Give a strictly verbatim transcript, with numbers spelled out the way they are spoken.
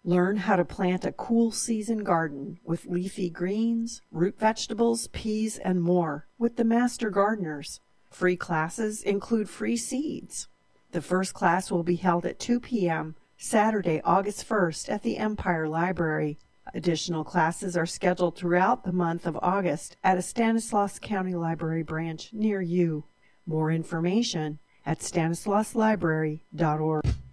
Learn how to plant a cool season garden with leafy greens, root vegetables, peas, and more with the Master Gardeners. Free classes include free seeds. The first class will be held at two p m Saturday, August first at the Empire Library. Additional classes are scheduled throughout the month of August at a Stanislaus County Library branch near you. More information at stanislaus library dot org.